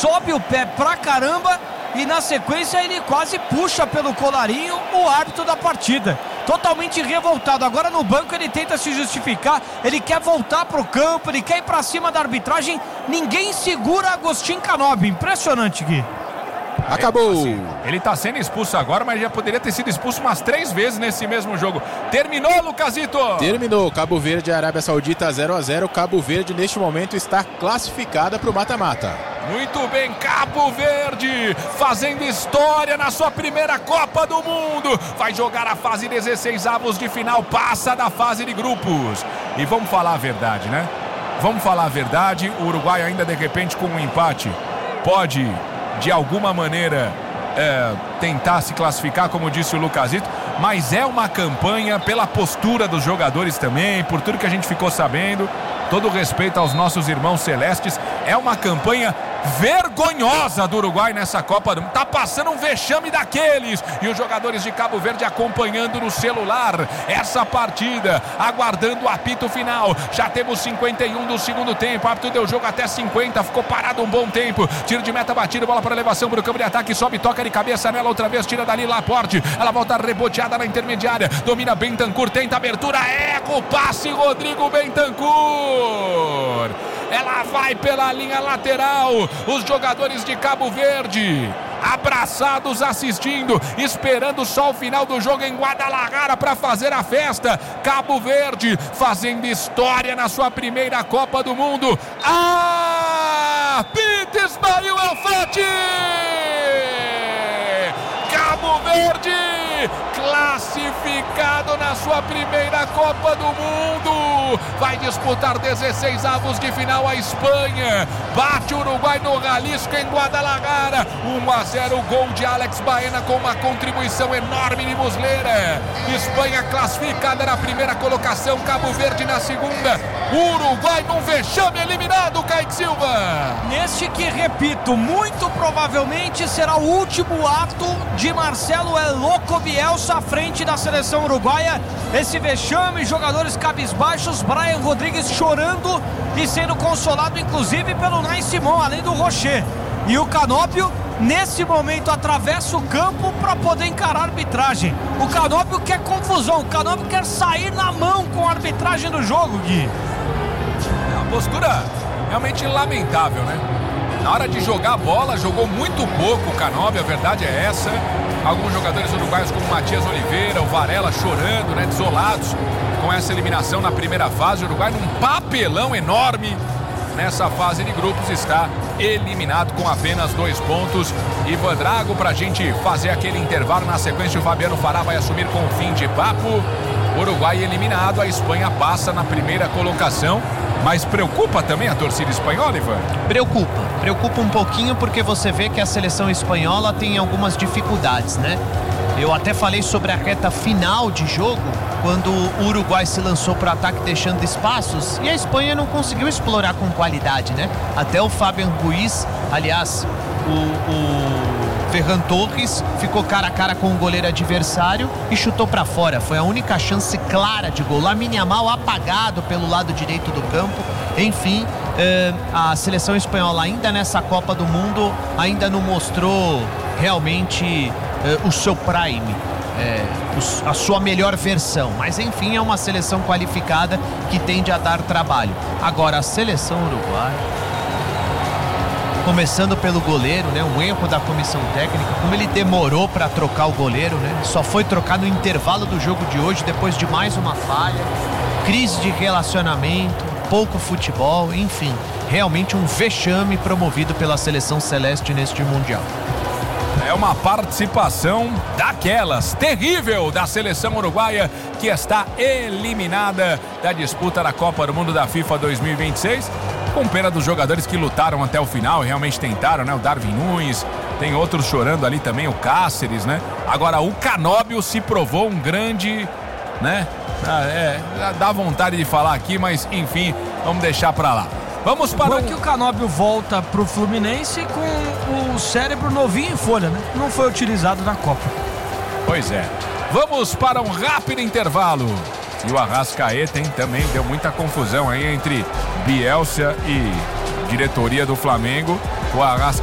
sobe o pé pra caramba e na sequência ele quase puxa pelo colarinho o árbitro da partida. Totalmente revoltado. Agora no banco ele tenta se justificar, ele quer voltar pro campo, ele quer ir pra cima da arbitragem. Ninguém segura Agostinho Canóbio. Impressionante, Gui. Acabou. Ele tá sendo expulso agora, mas já poderia ter sido expulso umas 3 vezes nesse mesmo jogo. Terminou, Lucasito? Terminou. Cabo Verde e Arábia Saudita 0-0. Cabo Verde neste momento está classificada para o mata-mata. Muito bem, Cabo Verde fazendo história na sua primeira Copa do Mundo. Vai jogar a fase 16avos de final, passa da fase de grupos. E vamos falar a verdade, né? Vamos falar a verdade. O Uruguai ainda de repente com um empate pode de alguma maneira tentar se classificar, como disse o Lucasito, mas é uma campanha pela postura dos jogadores também, por tudo que a gente ficou sabendo, todo respeito aos nossos irmãos celestes, é uma campanha vergonhosa do Uruguai nessa Copa do Mundo. Tá passando um vexame daqueles, e os jogadores de Cabo Verde acompanhando no celular essa partida, aguardando o apito final. Já temos 51 do segundo tempo, o árbitro deu jogo até 50, ficou parado um bom tempo, tiro de meta batido, bola para elevação para o campo de ataque, sobe, toca de cabeça nela outra vez, tira dali Laporte, ela volta reboteada na intermediária, domina Bentancur, tenta abertura, erra o passe, Rodrigo Bentancur. Ela vai pela linha lateral. Os jogadores de Cabo Verde abraçados, assistindo, esperando só o final do jogo em Guadalajara para fazer a festa. Cabo Verde fazendo história na sua primeira Copa do Mundo. Apita Ismail El Fati! Cabo Verde classificado na sua primeira Copa do Mundo, vai disputar 16avos de final. A Espanha bate o Uruguai no Jalisco, em Guadalajara, 1-0, gol de Alex Baena com uma contribuição enorme de Muslera. Espanha classificada na primeira colocação, Cabo Verde na segunda, Uruguai num vexame eliminado, Kaique Silva. Neste que, repito, muito provavelmente será o último ato de Marcelo El Loco Bielsa à frente da seleção uruguaia. Esse vexame, jogadores cabisbaixos, Brian Rodrigues chorando e sendo consolado inclusive pelo Nai Simon, além do Rocher. E o Canóbio nesse momento atravessa o campo para poder encarar a arbitragem. O Canóbio quer confusão, o Canóbio quer sair na mão com a arbitragem do jogo, Gui. É uma postura realmente lamentável, né? Na hora de jogar a bola, jogou muito pouco o Canóbio, a verdade é essa. Alguns jogadores uruguaios como Matias Oliveira, o Varela chorando, né, desolados com essa eliminação na primeira fase. O Uruguai num papelão enorme nessa fase de grupos, está eliminado com apenas 2 pontos. Ivan Drago, pra gente fazer aquele intervalo. Na sequência o Fabiano Fará vai assumir com o fim de papo. Uruguai eliminado, a Espanha passa na primeira colocação. Mas preocupa também a torcida espanhola, Ivan? Preocupa um pouquinho, porque você vê que a seleção espanhola tem algumas dificuldades, né? Eu até falei sobre a reta final de jogo, quando o Uruguai se lançou para o ataque deixando espaços, e a Espanha não conseguiu explorar com qualidade, né? Até o Fabian Ruiz, aliás, o Ferran Torres ficou cara a cara com o goleiro adversário e chutou para fora. Foi a única chance clara de gol. Lamine Yamal apagado pelo lado direito do campo. Enfim, a seleção espanhola ainda nessa Copa do Mundo ainda não mostrou realmente o seu prime, a sua melhor versão. Mas enfim, é uma seleção qualificada que tende a dar trabalho. Agora, a seleção uruguaia, começando pelo goleiro, né? Um erro da comissão técnica, como ele demorou para trocar o goleiro, né? Só foi trocar no intervalo do jogo de hoje, depois de mais uma falha, crise de relacionamento, pouco futebol, enfim, realmente um vexame promovido pela seleção celeste neste Mundial. É uma participação daquelas, terrível, da seleção uruguaia, que está eliminada da disputa da Copa do Mundo da FIFA 2026. Com pena dos jogadores que lutaram até o final e realmente tentaram, né? O Darwin Nunes, tem outros chorando ali também, o Cáceres, né? Agora o Canóbio se provou um grande, né? Dá vontade de falar aqui, mas enfim, vamos deixar pra lá. Vamos para que o Canóbio volta pro Fluminense com o cérebro novinho em folha, né? Não foi utilizado na Copa. Pois é. Vamos para um rápido intervalo. E o Arrascaeta, hein, também deu muita confusão aí entre Bielsa e diretoria do Flamengo. O Arrascaeta